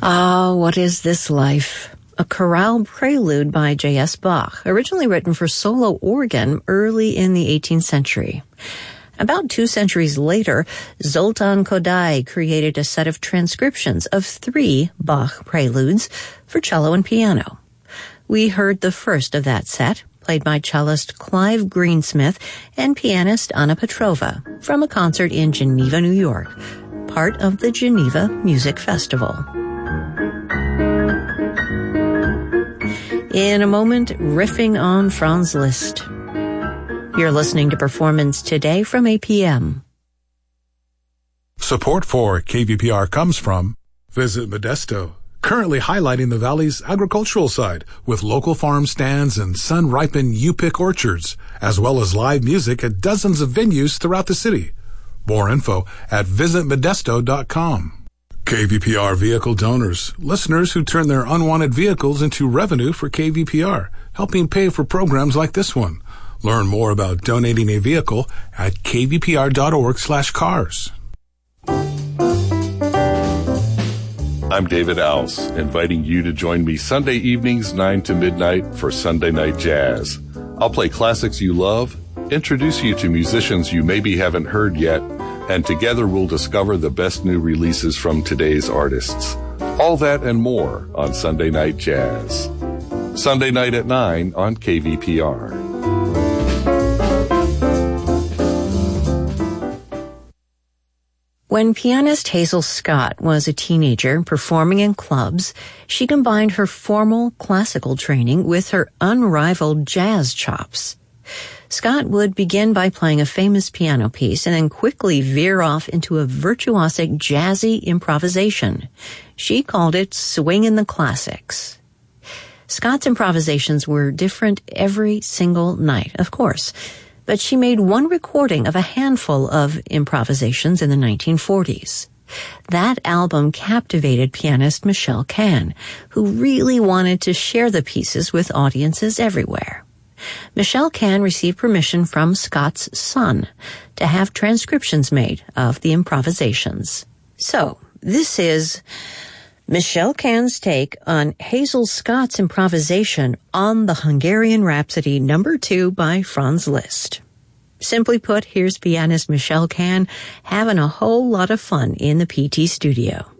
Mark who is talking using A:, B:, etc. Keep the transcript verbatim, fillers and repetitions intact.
A: Ah, what is this life? A chorale prelude by J S Bach, originally written for solo organ early in the eighteenth century. About two centuries later, Zoltán Kodály created a set of transcriptions of three Bach preludes for cello and piano. We heard the first of that set, played by cellist Clive Greensmith and pianist Anna Petrova, from a concert in Geneva, New York, part of the Geneva Music Festival. In a moment, riffing on Franz Liszt. You're listening to Performance Today from A P M.
B: Support for K V P R comes from Visit Modesto, currently highlighting the Valley's agricultural side with local farm stands and sun-ripened U-Pick orchards, as well as live music at dozens of venues throughout the city. More info at visit modesto dot com. K V P R vehicle donors, listeners who turn their unwanted vehicles into revenue for K V P R, helping pay for programs like this one. Learn more about donating a vehicle at kvpr.org slash cars.
C: I'm David Alls, inviting you to join me Sunday evenings nine to midnight for Sunday Night Jazz. I'll play classics you love, introduce you to musicians you maybe haven't heard yet, and together we'll discover the best new releases from today's artists. All that and more on Sunday Night Jazz. Sunday night at nine on K V P R.
A: When pianist Hazel Scott was a teenager performing in clubs, she combined her formal classical training with her unrivaled jazz chops. Scott would begin by playing a famous piano piece and then quickly veer off into a virtuosic jazzy improvisation. She called it swingin' the classics. Scott's improvisations were different every single night, of course, but she made one recording of a handful of improvisations in the nineteen forties. That album captivated pianist Michelle Kahn, who really wanted to share the pieces with audiences everywhere. Michelle Kahn received permission from Scott's son to have transcriptions made of the improvisations. So, this is Michelle Kahn's take on Hazel Scott's improvisation on the Hungarian Rhapsody number two by Franz Liszt. Simply put, here's pianist Michelle Kahn having a whole lot of fun in the P T studio.